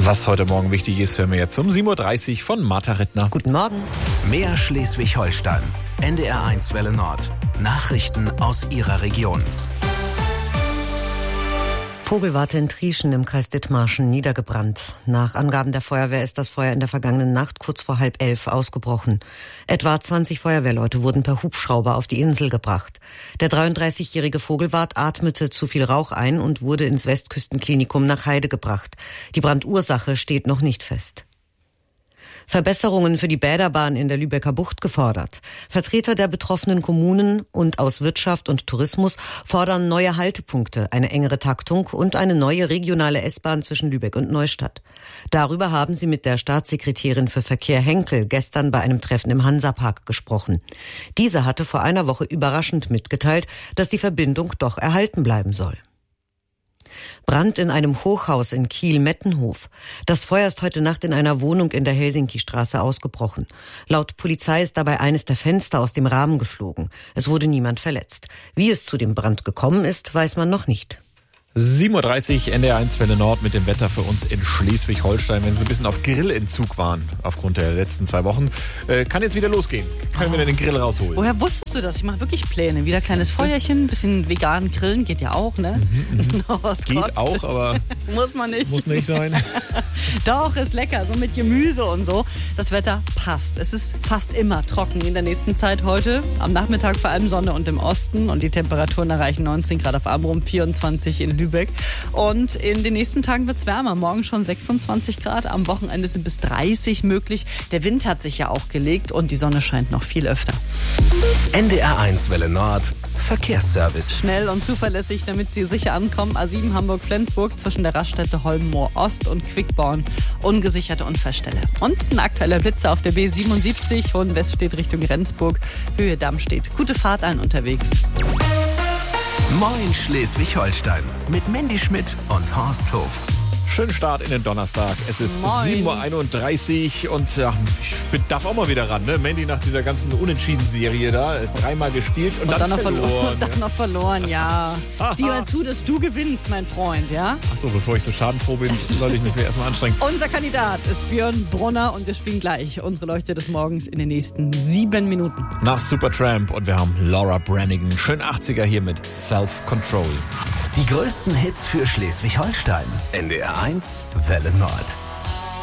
Was heute Morgen wichtig ist, hören wir jetzt um 7.30 Uhr von Martha Rittner. Guten Morgen. Mehr Schleswig-Holstein. NDR1 Welle Nord. Nachrichten aus Ihrer Region. Vogelwarte in Trieschen im Kreis Dithmarschen niedergebrannt. Nach Angaben der Feuerwehr ist das Feuer in der vergangenen Nacht kurz vor 10:30 ausgebrochen. Etwa 20 Feuerwehrleute wurden per Hubschrauber auf die Insel gebracht. Der 33-jährige Vogelwart atmete zu viel Rauch ein und wurde ins Westküstenklinikum nach Heide gebracht. Die Brandursache steht noch nicht fest. Verbesserungen für die Bäderbahn in der Lübecker Bucht gefordert. Vertreter der betroffenen Kommunen und aus Wirtschaft und Tourismus fordern neue Haltepunkte, eine engere Taktung und eine neue regionale S-Bahn zwischen Lübeck und Neustadt. Darüber haben sie mit der Staatssekretärin für Verkehr Henkel gestern bei einem Treffen im Hansapark gesprochen. Diese hatte vor einer Woche überraschend mitgeteilt, dass die Verbindung doch erhalten bleiben soll. Brand in einem Hochhaus in Kiel-Mettenhof. Das Feuer ist heute Nacht in einer Wohnung in der Helsinki-Straße ausgebrochen. Laut Polizei ist dabei eines der Fenster aus dem Rahmen geflogen. Es wurde niemand verletzt. Wie es zu dem Brand gekommen ist, weiß man noch nicht. 7.30 Uhr, NDR1 Welle Nord mit dem Wetter für uns in Schleswig-Holstein. Wenn Sie ein bisschen auf Grillentzug waren aufgrund der letzten 2 Wochen, kann jetzt wieder losgehen. Können wir den Grill rausholen? Woher wusstest du das? Ich mache wirklich Pläne. Wieder kleines Feuerchen, ein bisschen vegan grillen, geht ja auch, ne? Geht auch, aber muss man nicht. Muss nicht sein. Doch, ist lecker, so mit Gemüse und so. Das Wetter passt. Es ist fast immer trocken in der nächsten Zeit heute. Am Nachmittag vor allem Sonne und im Osten. Und die Temperaturen erreichen 19 Grad auf Amrum, 24 in Lübeck. Und in den nächsten Tagen wird es wärmer. Morgen schon 26 Grad. Am Wochenende sind bis 30 möglich. Der Wind hat sich ja auch gelegt und die Sonne scheint noch viel öfter. NDR1 Welle Nord. Verkehrsservice. Schnell und zuverlässig, damit Sie sicher ankommen. A7 Hamburg-Flensburg zwischen der Raststätte Holmenmoor-Ost und Quickborn. Ungesicherte Unfallstelle. Und ein aktueller Blitzer auf der B77. Hohenweststedt Richtung Rendsburg. Höhe Dammstedt. Gute Fahrt allen unterwegs. Moin Schleswig-Holstein. Mit Mandy Schmidt und Horst Hof. Schönen Start in den Donnerstag. Es ist 7.31 Uhr und ja, ich darf auch mal wieder ran. Ne? Mandy nach dieser ganzen Unentschieden-Serie da 3-mal gespielt und dann noch verloren. Und dann noch verloren, ja. Sieh mal zu, dass du gewinnst, mein Freund, ja? Achso, bevor ich so schadenfroh bin, sollte ich mich erstmal anstrengen. Unser Kandidat ist Björn Brunner und wir spielen gleich unsere Leuchte des Morgens in den nächsten 7 Minuten. Nach Supertramp und wir haben Laura Branigan. Schön 80er hier mit Self-Control. Die größten Hits für Schleswig-Holstein. NDR1 Welle Nord.